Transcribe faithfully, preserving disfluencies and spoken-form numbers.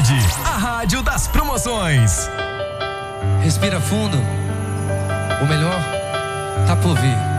Cidade, a rádio das promoções. Respira fundo. O melhor tá por vir.